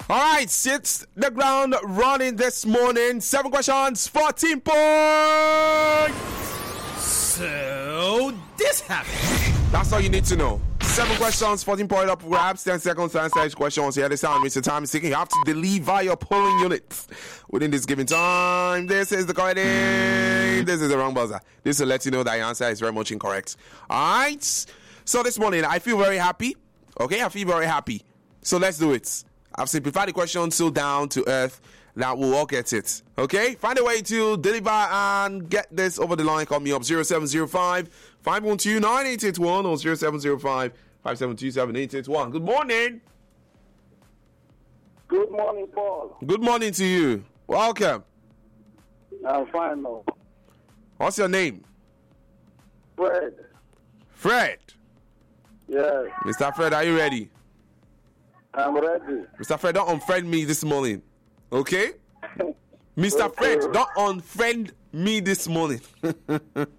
All right, hits the ground running this morning. 7 questions, 14 points. So this happened. That's all you need to know. 7 questions, 14 points up for grabs, 10 seconds to answer each question. Once you hear the sound, Mr. Time is ticking. You have to deliver your polling units within this given time. This is the correct name. This is the wrong buzzer. This will let you know that your answer is very much incorrect. All right. So this morning, I feel very happy. Okay, I feel very happy. So let's do it. I've simplified the question so down to earth that we'll all get it. Okay? Find a way to deliver and get this over the line. Call me up 0705 512 9881 or 0705 572 7881. Good morning. Good morning, Paul. Good morning to you. Welcome. I'm fine now. What's your name? Fred. Fred. Yes, Mr. Fred, are you ready? I'm ready. Mr. Fred, don't unfriend me this morning. Okay? Mr. Okay. Fred, don't unfriend me this morning.